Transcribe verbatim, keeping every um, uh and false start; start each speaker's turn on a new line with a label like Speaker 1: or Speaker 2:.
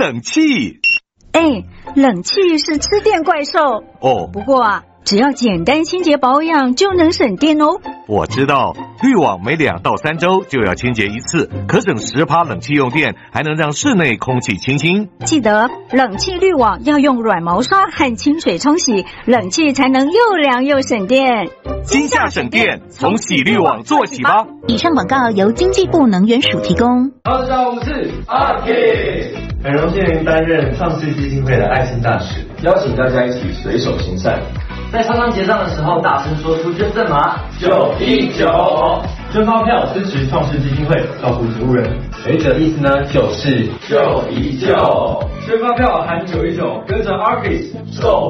Speaker 1: 冷气。
Speaker 2: 哎，冷气是吃电怪兽
Speaker 1: 哦，
Speaker 2: 不过啊，只要简单清洁保养就能省电哦。
Speaker 1: 我知道，滤网每两到三周就要清洁一次，可省十趴冷气用电，还能让室内空气清新。
Speaker 2: 记得冷气滤网要用软毛刷和清水冲洗，冷气才能又凉又省电。
Speaker 1: 今夏省电，从洗滤网做起吧。
Speaker 3: 以上广告由经济部能源署提供。
Speaker 4: 大家好，我是阿 K， 很荣幸担任创世基金会的爱心大使，邀请大家一起随手行善。
Speaker 5: 在超商结账的时候，大声说出捐赠码
Speaker 4: 九一九，捐发票支持创世基金会，照顾植物人。而这意思呢，就是九一九，捐发票含九一九，跟着 Arcus 守